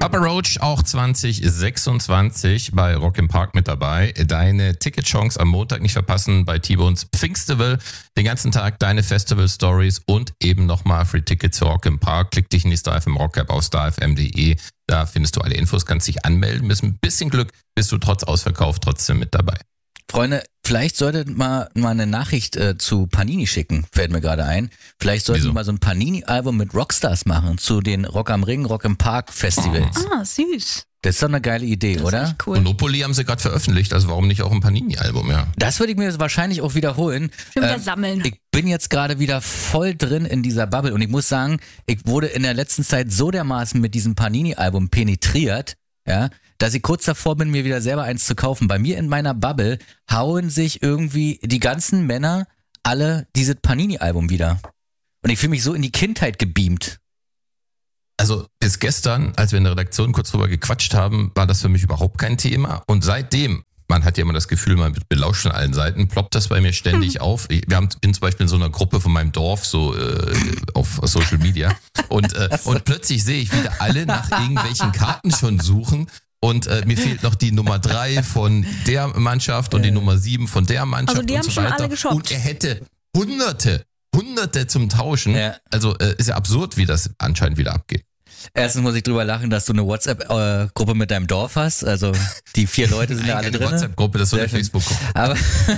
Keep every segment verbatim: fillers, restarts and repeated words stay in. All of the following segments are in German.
Papa Roach auch zwanzig sechsundzwanzig bei Rock im Park mit dabei. Deine Ticketchance am Montag nicht verpassen bei T-Bones Pfingstival. Den ganzen Tag deine Festival-Stories und eben nochmal Free Tickets für Rock im Park. Klick dich in die Star F M Rock App auf star f m punkt d e. Da findest du alle Infos, kannst dich anmelden. Mit ein bisschen Glück bist du trotz Ausverkauf trotzdem mit dabei. Freunde, vielleicht solltet mal mal eine Nachricht äh, zu Panini schicken, fällt mir gerade ein. Vielleicht sollten wir mal so ein Panini-Album mit Rockstars machen zu den Rock am Ring, Rock im Park Festivals. Ah, süß. Das ist doch eine geile Idee, Das oder? ist echt cool. Monopoly haben sie gerade veröffentlicht, also warum nicht auch ein Panini-Album, ja? Das würde ich mir wahrscheinlich auch wiederholen. Schon wieder Ähm, sammeln. Ich bin jetzt gerade wieder voll drin in dieser Bubble und ich muss sagen, ich wurde in der letzten Zeit so dermaßen mit diesem Panini-Album penetriert, ja, dass ich kurz davor bin, mir wieder selber eins zu kaufen. Bei mir in meiner Bubble hauen sich irgendwie die ganzen Männer alle dieses Panini-Album wieder. Und ich fühle mich so in die Kindheit gebeamt. Also bis gestern, als wir in der Redaktion kurz drüber gequatscht haben, war das für mich überhaupt kein Thema. Und seitdem, man hat ja immer das Gefühl, man wird belauscht von allen Seiten, ploppt das bei mir ständig hm. auf. Ich, wir haben, bin zum Beispiel in so einer Gruppe von meinem Dorf, so äh, auf Social Media. Und, äh, und plötzlich sehe ich, wie da alle nach irgendwelchen Karten schon suchen. Und äh, mir fehlt noch die Nummer drei von der Mannschaft und die Nummer sieben von der Mannschaft Also die und haben so schon weiter. alle geshoppt. Und er hätte hunderte, hunderte zum Tauschen. Ja. Also äh, ist ja absurd, wie das anscheinend wieder abgeht. Erstens muss ich drüber lachen, dass du eine WhatsApp-Gruppe mit deinem Dorf hast. Also die vier Leute sind da alle Keine drin. WhatsApp-Gruppe, das ist so eine Sehr schön. Facebook-Gruppe. Aber,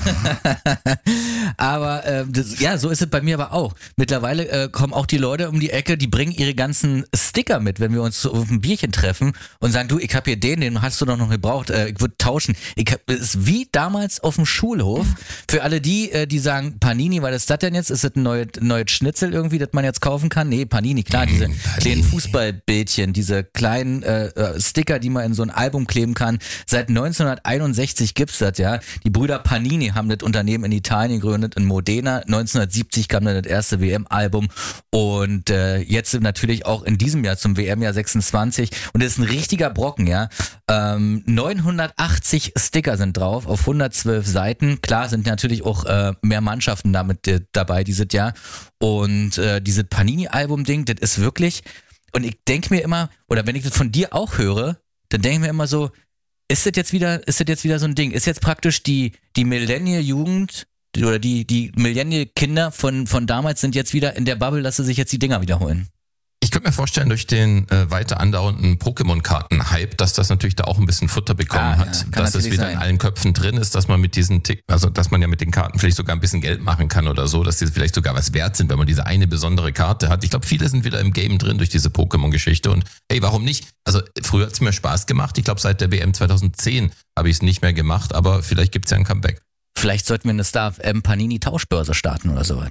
aber äh, das, ja, so ist es bei mir aber auch. Mittlerweile äh, kommen auch die Leute um die Ecke, die bringen ihre ganzen Sticker mit, wenn wir uns so auf ein Bierchen treffen und sagen, du, ich habe hier den, den hast du doch noch gebraucht, äh, ich würde tauschen. Ich hab, es ist wie damals auf dem Schulhof. Für alle die, äh, die sagen, Panini, was ist das denn jetzt? Ist das ein neues, neues Schnitzel irgendwie, das man jetzt kaufen kann? Nee, Panini, klar, diese Mm, Panini. kleinen Fußballbildchen, diese kleinen äh, äh, Sticker, die man in so ein Album kleben kann. Seit neunzehnhunderteinundsechzig gibt's das, ja. Die Brüder Panini haben das Unternehmen in Italien gegründet, in Modena. neunzehnhundertsiebzig kam dann das erste W M-Album und äh, jetzt natürlich auch in diesem Jahr zum W M-Jahr sechsundzwanzig. Und das ist ein richtiger Brocken, ja. Ähm, neunhundertachtzig Sticker sind drauf auf hundertzwölf Seiten. Klar sind natürlich auch äh, mehr Mannschaften damit äh, dabei dieses Jahr. Und äh, dieses Panini-Album-Ding, das ist wirklich... Und ich denke mir immer, oder wenn ich das von dir auch höre, dann denke ich mir immer so, ist das jetzt wieder, ist das jetzt wieder so ein Ding? Ist jetzt praktisch die, die Millennial-Jugend oder die, die Millennial-Kinder von, von damals sind jetzt wieder in der Bubble, dass sie sich jetzt die Dinger wiederholen? Ich könnte mir vorstellen, durch den äh, weiter andauernden Pokémon-Karten-Hype, dass das natürlich da auch ein bisschen Futter bekommen Ah, hat, ja, kann dass es natürlich wieder sein. in allen Köpfen drin ist, dass man mit diesen Tick, also dass man ja mit den Karten vielleicht sogar ein bisschen Geld machen kann oder so, dass die vielleicht sogar was wert sind, wenn man diese eine besondere Karte hat. Ich glaube, viele sind wieder im Game drin durch diese Pokémon-Geschichte und hey, warum nicht? Also früher hat es mir Spaß gemacht. Ich glaube, seit der W M zweitausendzehn habe ich es nicht mehr gemacht, aber vielleicht gibt es ja ein Comeback. Vielleicht sollten wir eine Star F M Panini Tauschbörse starten oder so.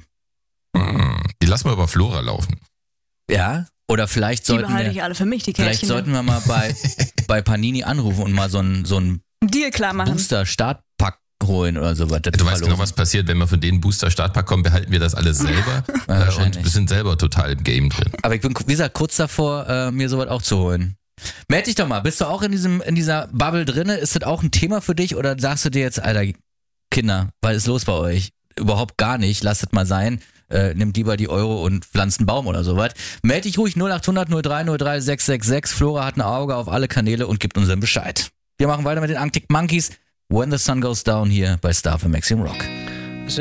Hm, die lassen wir über Flora laufen. Ja? Oder vielleicht Die sollten behalte wir, ich alle für mich, die vielleicht Kärtchen. sollten wir mal bei, bei Panini anrufen und mal so ein, so ein Deal klar machen. Booster-Startpack holen oder sowas. Du weißt genau, was passiert, wenn wir von denen Booster-Startpack kommen, behalten wir das alles selber Ja, äh, und wahrscheinlich. wir sind selber total im Game drin. Aber ich bin, wie gesagt, kurz davor, äh, mir sowas auch zu holen. Meld dich doch mal, bist du auch in diesem, in dieser Bubble drinne? Ist das auch ein Thema für dich oder sagst du dir jetzt, Alter, Kinder, was ist los bei euch? Überhaupt gar nicht, lasst es mal sein. Äh, nimmt lieber die Euro und pflanzt einen Baum oder sowas. Meld dich ruhig null acht hundert null drei null drei sechs sechs sechs. Flora hat ein Auge auf alle Kanäle und gibt uns dann Bescheid. Wir machen weiter mit den Arctic Monkeys. When the Sun Goes Down hier bei Star F M Maximum Rock.